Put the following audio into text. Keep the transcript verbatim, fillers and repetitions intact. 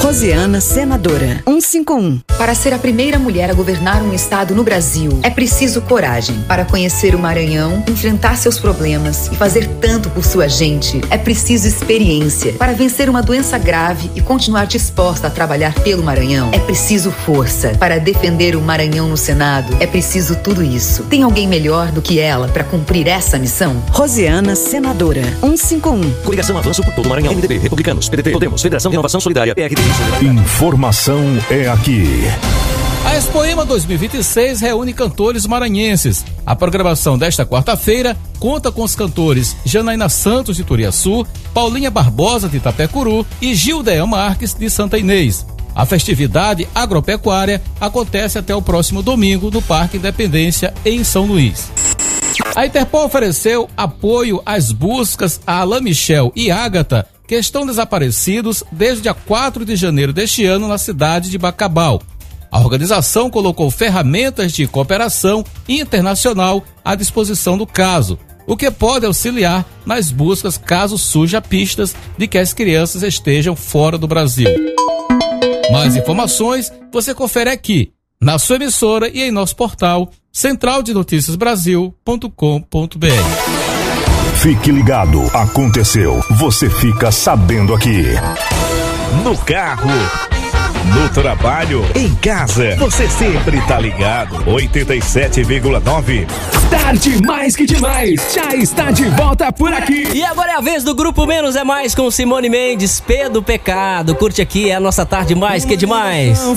Rosiana, senadora. cento e cinquenta e um. Para ser a primeira mulher a governar um estado no Brasil, é preciso coragem. Para conhecer o Maranhão, enfrentar seus problemas e fazer tanto por sua gente, é preciso experiência. Para vencer uma doença grave e continuar disposta a trabalhar pelo Maranhão, é preciso força. Para defender o Maranhão no Senado, é preciso tudo isso. Tem alguém melhor do que ela para cumprir essa missão? Rosiana, senadora. cento e cinquenta e um. Coligação Avanço por todo o Maranhão. M D B, Republicanos, P D T, Podemos, Federação de Inovação Solidária, P R D. Informação é aqui. A Expoema dois mil e vinte e seis reúne cantores maranhenses. A programação desta quarta-feira conta com os cantores Janaína Santos de Turiaçu, Paulinha Barbosa de Itapecuru e Gildeia Marques de Santa Inês. A festividade agropecuária acontece até o próximo domingo no Parque Independência, em São Luís. A Interpol ofereceu apoio às buscas a Alain Michel e Ágata, que estão desaparecidos desde o dia quatro de janeiro deste ano na cidade de Bacabal. A organização colocou ferramentas de cooperação internacional à disposição do caso, o que pode auxiliar nas buscas caso surja pistas de que as crianças estejam fora do Brasil. Mais informações você confere aqui, na sua emissora e em nosso portal central de noticias brasil ponto com ponto b r. Fique ligado, aconteceu, você fica sabendo aqui. No carro, no trabalho, em casa, você sempre tá ligado. oitenta e sete vírgula nove. Tarde mais que demais, já está de volta por aqui. E agora é a vez do Grupo Menos é Mais com Simone Mendes, P do Pecado. Curte aqui, é a nossa Tarde mais que demais.